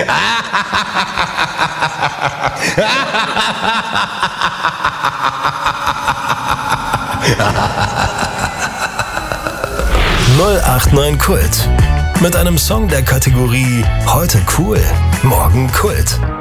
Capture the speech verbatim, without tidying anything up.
null acht neun Kult. Mit einem Song der Kategorie Heute cool, morgen Kult.